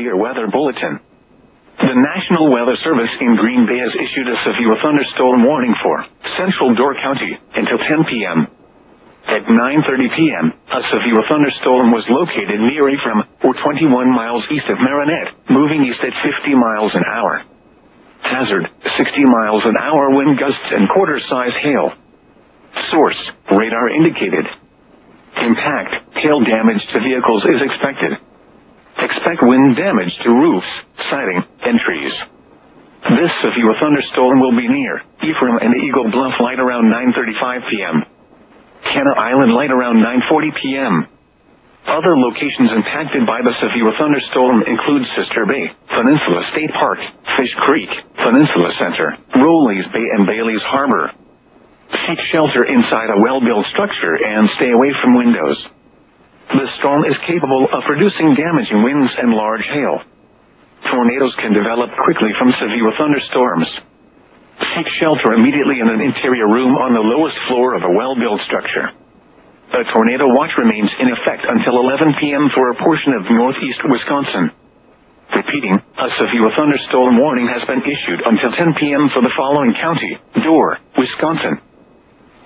severe weather bulletin. The National Weather Service in Green Bay has issued a severe thunderstorm warning for Central Door County until 10 p.m. At 9:30 p.m., a severe thunderstorm was located near Ephraim, or 21 miles east of Marinette, moving east at 50 miles an hour. Hazard, 60 miles an hour wind gusts and quarter-size hail. Source, radar indicated. Impact, hail damage to vehicles is expected. Expect wind damage to roofs, siding, and trees. This severe thunderstorm will be near Ephraim and Eagle Bluff light around 9:35 p.m. Canna Island light around 9:40 p.m. Other locations impacted by the severe thunderstorm include Sister Bay, Peninsula State Park, Fish Creek, Peninsula Center, Rowley's Bay and Bailey's Harbor. Seek shelter inside a well-built structure and stay away from windows. The storm is capable of producing damaging winds and large hail. Tornadoes can develop quickly from severe thunderstorms. Seek shelter immediately in an interior room on the lowest floor of a well-built structure. A tornado watch remains in effect until 11 p.m. for a portion of northeast Wisconsin. Repeating, a severe thunderstorm warning has been issued until 10 p.m. for the following county: Dorr, Wisconsin,